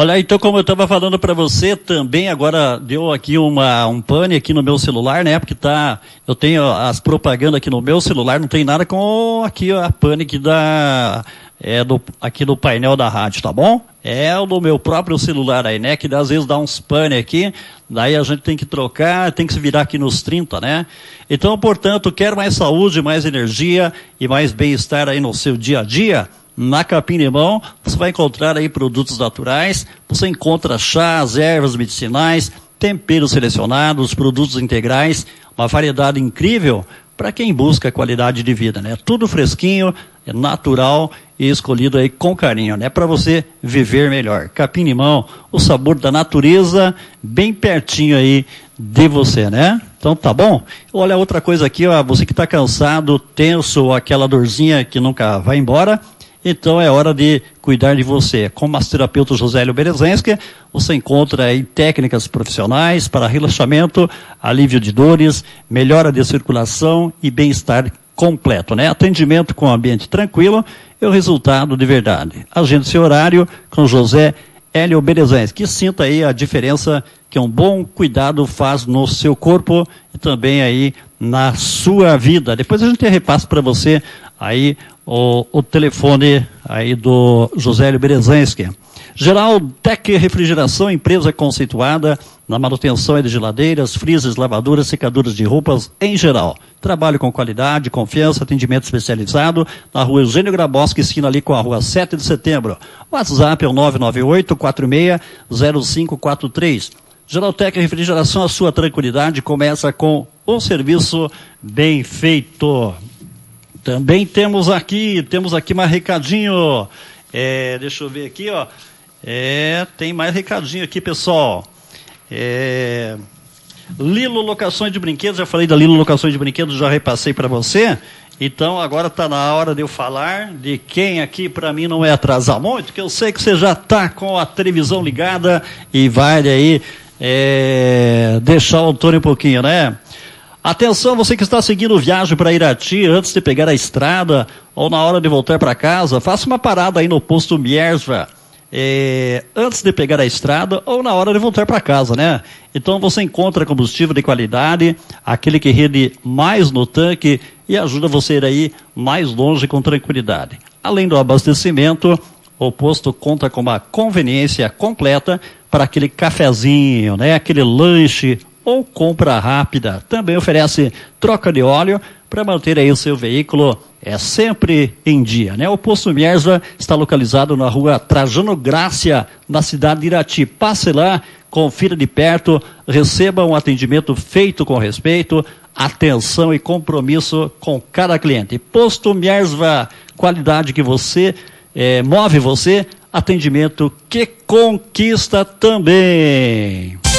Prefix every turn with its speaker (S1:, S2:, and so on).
S1: Olha, então como eu estava falando para você, também agora deu aqui um pane aqui no meu celular, né? Porque eu tenho as propagandas aqui no meu celular, não tem nada com aqui a pane aqui aqui do painel da rádio, tá bom? É o do meu próprio celular aí, né? Que às vezes dá uns pane aqui, daí a gente tem que trocar, tem que se virar aqui nos 30, né? Então, portanto, quer mais saúde, mais energia e mais bem-estar aí no seu dia a dia? Na Capim Limão, você vai encontrar aí produtos naturais, você encontra chás, ervas medicinais, temperos selecionados, produtos integrais, uma variedade incrível para quem busca qualidade de vida, né? Tudo fresquinho, é natural e escolhido aí com carinho, né? Para você viver melhor. Capim Limão, o sabor da natureza, bem pertinho aí de você, né? Então tá bom? Olha outra coisa aqui, ó, você que está cansado, tenso, aquela dorzinha que nunca vai embora, então é hora de cuidar de você. Com o massoterapeuta Josélio Berezensky, você encontra aí técnicas profissionais para relaxamento, alívio de dores, melhora de circulação e bem-estar completo, né? Atendimento com ambiente tranquilo e o resultado de verdade. Agende seu horário com José Hélio Berezensky, que sinta aí a diferença que um bom cuidado faz no seu corpo e também aí na sua vida. Depois a gente repassa para você aí o telefone aí do José Hélio Berezensky. Geral Tec Refrigeração, empresa conceituada na manutenção de geladeiras, freezers, lavadoras, secadoras de roupas em geral. Trabalho com qualidade, confiança, atendimento especializado na rua Eugênio Graboski, esquina ali com a rua 7 de setembro. O WhatsApp é o 998-460543. Geral Tec Refrigeração, a sua tranquilidade começa com um serviço bem feito. Também temos aqui mais recadinho. Deixa eu ver aqui, ó. Tem mais recadinho aqui, pessoal. Lilo Locações de Brinquedos, já falei da Lilo Locações de Brinquedos, já repassei para você. Então agora está na hora de eu falar de quem aqui para mim não é atrasar muito, que eu sei que você já está com a televisão ligada e vai aí deixar o Antônio um pouquinho, né? Atenção, você que está seguindo viagem para Irati, antes de pegar a estrada ou na hora de voltar para casa, faça uma parada aí no posto Miersva, antes de pegar a estrada ou na hora de voltar para casa, né? Então você encontra combustível de qualidade, aquele que rende mais no tanque e ajuda você a ir aí mais longe com tranquilidade. Além do abastecimento, o posto conta com uma conveniência completa para aquele cafezinho, né? Aquele lanche ou compra rápida. Também oferece troca de óleo para manter aí o seu veículo sempre em dia, né? O posto Miersva está localizado na rua Trajano Grácia, na cidade de Irati. Passe lá, confira de perto, receba um atendimento feito com respeito, atenção e compromisso com cada cliente. Posto Miersva, qualidade que você move você, atendimento que conquista também.